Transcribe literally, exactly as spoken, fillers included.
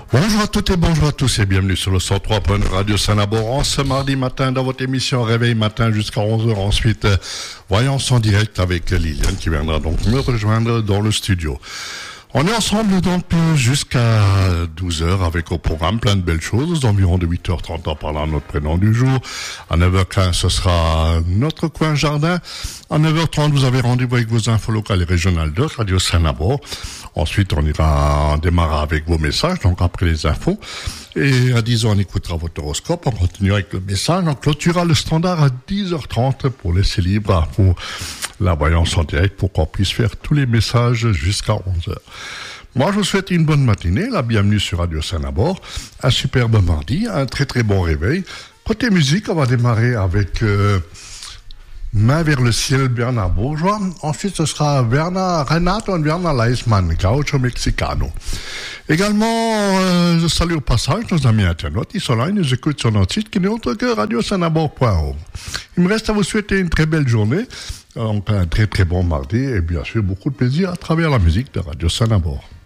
Bonjour à toutes et bonjour à tous et bienvenue sur le cent trois point neuf Radio Saint-Nabor en ce mardi matin dans votre émission Réveil Matin jusqu'à onze heures. Ensuite, euh, Voyance en direct avec Liliane qui viendra donc me rejoindre dans le studio. On est ensemble donc jusqu'à douze heures avec au programme plein de belles choses, d'environ de huit heures trente en parlant de notre prénom du jour. À neuf heures quinze, ce sera notre coin jardin. À neuf heures trente, vous avez rendez-vous avec vos infos locales et régionales de Radio Saint-Nabor. Ensuite, on ira démarrer avec vos messages, donc après les infos. Et à dix heures, on écoutera votre horoscope. On continuera avec le message. On clôturera le standard à dix heures trente pour laisser libre pour la voyance en direct pour qu'on puisse faire tous les messages jusqu'à onze heures. Moi, je vous souhaite une bonne matinée, la bienvenue sur Radio Saint-Nabor, un superbe mardi, un très très bon réveil. Côté musique, on va démarrer avec euh, Main vers le ciel, Bernard Bourgeois. Ensuite, ce sera Bernard Renato et Bernard Leisman, Gaucho Mexicano. Également, euh, je salue au passage nos amis internautes. Ils sont là, ils nous écoutent sur notre site qui n'est autre que radio saint nabor point org. Il me reste à vous souhaiter une très belle journée, donc un très très bon mardi et bien sûr beaucoup de plaisir à travers la musique de Radio Saint-Nabor.